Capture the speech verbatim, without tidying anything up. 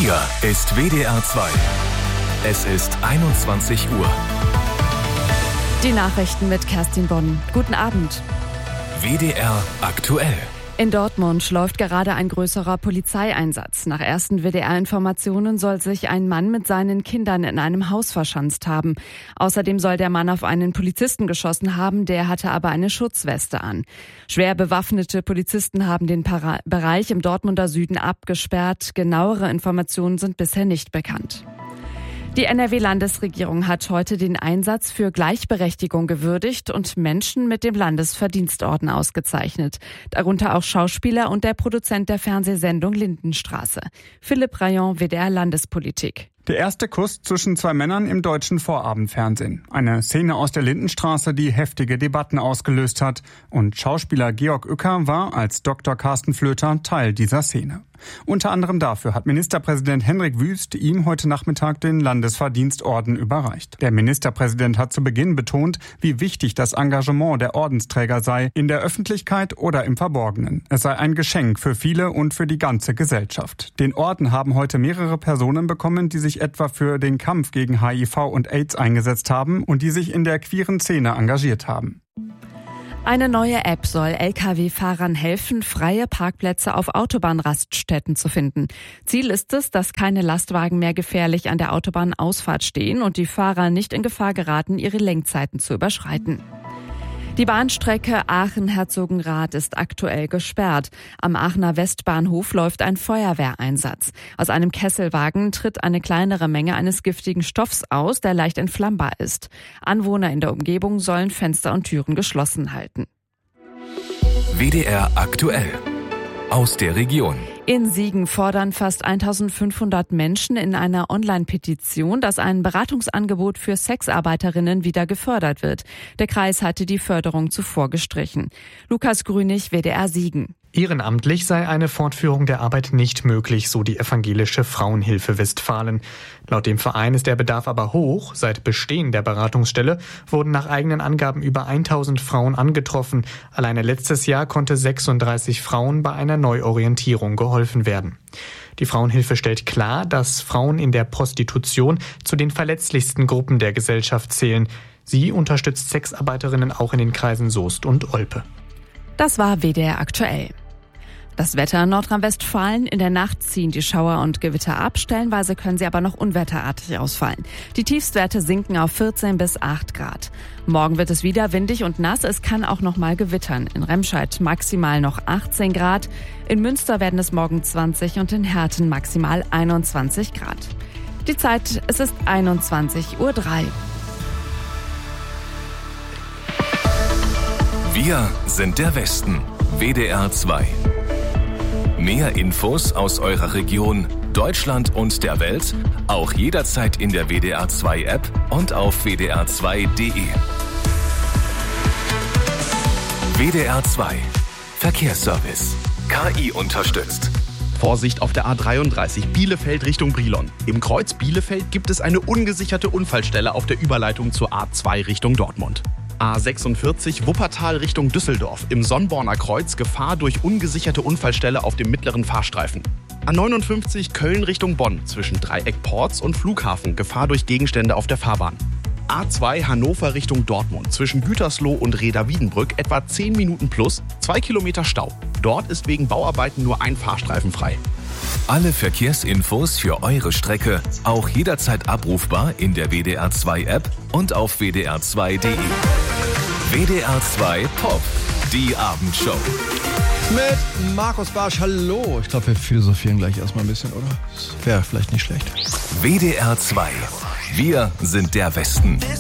Hier ist W D R zwei. Es ist einundzwanzig Uhr. Die Nachrichten mit Kerstin Bonn. Guten Abend. W D R aktuell. In Dortmund läuft gerade ein größerer Polizeieinsatz. Nach ersten W D R-Informationen soll sich ein Mann mit seinen Kindern in einem Haus verschanzt haben. Außerdem soll der Mann auf einen Polizisten geschossen haben, der hatte aber eine Schutzweste an. Schwer bewaffnete Polizisten haben den Para- Bereich im Dortmunder Süden abgesperrt. Genauere Informationen sind bisher nicht bekannt. Die N R W-Landesregierung hat heute den Einsatz für Gleichberechtigung gewürdigt und Menschen mit dem Landesverdienstorden ausgezeichnet. Darunter auch Schauspieler und der Produzent der Fernsehsendung Lindenstraße. Philipp Rayon, W D R Landespolitik. Der erste Kuss zwischen zwei Männern im deutschen Vorabendfernsehen. Eine Szene aus der Lindenstraße, die heftige Debatten ausgelöst hat. Und Schauspieler Georg Uecker war als Doktor Carsten Flöter Teil dieser Szene. Unter anderem dafür hat Ministerpräsident Hendrik Wüst ihm heute Nachmittag den Landesverdienstorden überreicht. Der Ministerpräsident hat zu Beginn betont, wie wichtig das Engagement der Ordensträger sei, in der Öffentlichkeit oder im Verborgenen. Es sei ein Geschenk für viele und für die ganze Gesellschaft. Den Orden haben heute mehrere Personen bekommen, die sich etwa für den Kampf gegen H I V und AIDS eingesetzt haben und die sich in der queeren Szene engagiert haben. Eine neue App soll L K W-Fahrern helfen, freie Parkplätze auf Autobahnraststätten zu finden. Ziel ist es, dass keine Lastwagen mehr gefährlich an der Autobahnausfahrt stehen und die Fahrer nicht in Gefahr geraten, ihre Lenkzeiten zu überschreiten. Die Bahnstrecke Aachen-Herzogenrath ist aktuell gesperrt. Am Aachener Westbahnhof läuft ein Feuerwehreinsatz. Aus einem Kesselwagen tritt eine kleinere Menge eines giftigen Stoffs aus, der leicht entflammbar ist. Anwohner in der Umgebung sollen Fenster und Türen geschlossen halten. W D R aktuell. Aus der Region. In Siegen fordern fast eintausendfünfhundert Menschen in einer Online-Petition, dass ein Beratungsangebot für Sexarbeiterinnen wieder gefördert wird. Der Kreis hatte die Förderung zuvor gestrichen. Lukas Grünig, W D R Siegen. Ehrenamtlich sei eine Fortführung der Arbeit nicht möglich, so die evangelische Frauenhilfe Westfalen. Laut dem Verein ist der Bedarf aber hoch. Seit Bestehen der Beratungsstelle wurden nach eigenen Angaben über tausend Frauen angetroffen. Alleine letztes Jahr konnte sechsunddreißig Frauen bei einer Neuorientierung geholfen werden. Die Frauenhilfe stellt klar, dass Frauen in der Prostitution zu den verletzlichsten Gruppen der Gesellschaft zählen. Sie unterstützt Sexarbeiterinnen auch in den Kreisen Soest und Olpe. Das war W D R aktuell. Das Wetter in Nordrhein-Westfalen. In der Nacht ziehen die Schauer und Gewitter ab. Stellenweise können sie aber noch unwetterartig ausfallen. Die Tiefstwerte sinken auf vierzehn bis acht Grad. Morgen wird es wieder windig und nass. Es kann auch noch mal gewittern. In Remscheid maximal noch achtzehn Grad. In Münster werden es morgen zwanzig und in Herten maximal einundzwanzig Grad. Die Zeit, es ist einundzwanzig Uhr drei. Wir sind der Westen. W D R zwei. Mehr Infos aus eurer Region, Deutschland und der Welt, auch jederzeit in der W D R zwei App und auf w d r zwei punkt d e. W D R zwei. Verkehrsservice. K I unterstützt. Vorsicht auf der A dreiunddreißig Bielefeld Richtung Brilon. Im Kreuz Bielefeld gibt es eine ungesicherte Unfallstelle auf der Überleitung zur A zwei Richtung Dortmund. A sechsundvierzig Wuppertal Richtung Düsseldorf. Im Sonnborner Kreuz Gefahr durch ungesicherte Unfallstelle auf dem mittleren Fahrstreifen. A neunundfünfzig Köln Richtung Bonn. Zwischen Dreieck Porz und Flughafen. Gefahr durch Gegenstände auf der Fahrbahn. A zwei Hannover Richtung Dortmund. Zwischen Gütersloh und Reda-Wiedenbrück etwa zehn Minuten plus, zwei Kilometer Stau. Dort ist wegen Bauarbeiten nur ein Fahrstreifen frei. Alle Verkehrsinfos für eure Strecke auch jederzeit abrufbar in der W D R zwei App und auf w d r zwei punkt d e. W D R zwei Pop, die Abendshow. Mit Markus Barsch, hallo. Ich glaube, wir philosophieren gleich erstmal ein bisschen, oder? Das wäre vielleicht nicht schlecht. W D R zwei. Wir sind der Westen.